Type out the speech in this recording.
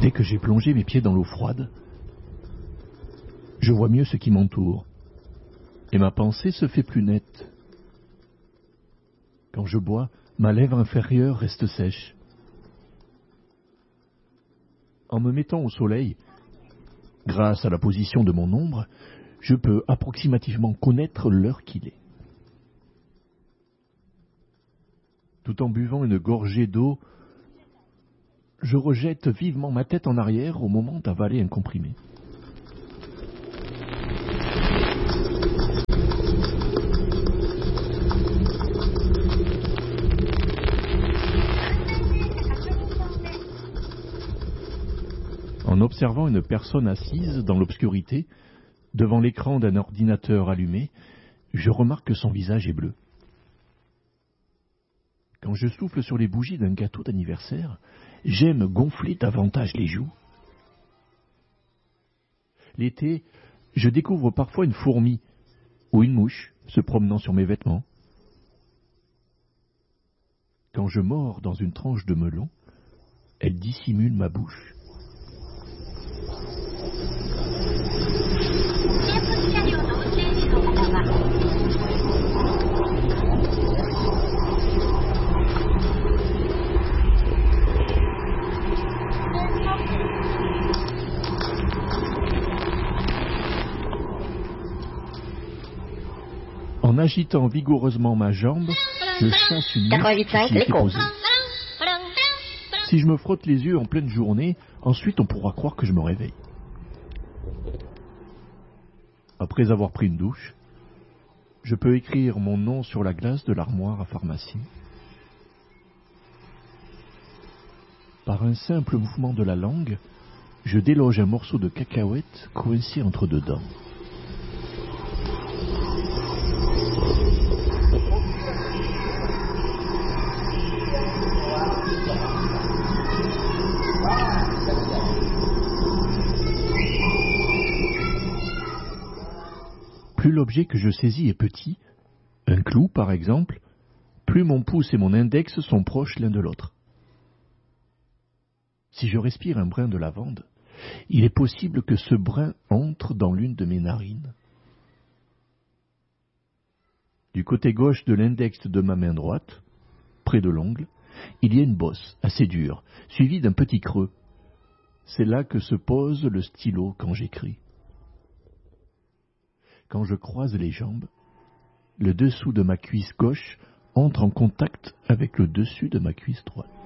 Dès que j'ai plongé mes pieds dans l'eau froide, je vois mieux ce qui m'entoure, et ma pensée se fait plus nette. Quand je bois, ma lèvre inférieure reste sèche. En me mettant au soleil, grâce à la position de mon ombre, je peux approximativement connaître l'heure qu'il est. Tout en buvant une gorgée d'eau, je rejette vivement ma tête en arrière au moment d'avaler un comprimé. En observant une personne assise dans l'obscurité, devant l'écran d'un ordinateur allumé, je remarque que son visage est bleu. Quand je souffle sur les bougies d'un gâteau d'anniversaire, j'aime gonfler davantage les joues. L'été, je découvre parfois une fourmi ou une mouche se promenant sur mes vêtements. Quand je mords dans une tranche de melon, elle dissimule ma bouche. En agitant vigoureusement ma jambe, je chasse une mouche qui s'y était posée. Si je me frotte les yeux en pleine journée, ensuite on pourra croire que je me réveille. Après avoir pris une douche, je peux écrire mon nom sur la glace de l'armoire à pharmacie. Par un simple mouvement de la langue, je déloge un morceau de cacahuète coincé entre deux dents. Plus l'objet que je saisis est petit, un clou par exemple, plus mon pouce et mon index sont proches l'un de l'autre. Si je respire un brin de lavande, il est possible que ce brin entre dans l'une de mes narines. Du côté gauche de l'index de ma main droite, près de l'ongle, il y a une bosse assez dure, suivie d'un petit creux. C'est là que se pose le stylo quand j'écris. Quand je croise les jambes, le dessous de ma cuisse gauche entre en contact avec le dessus de ma cuisse droite.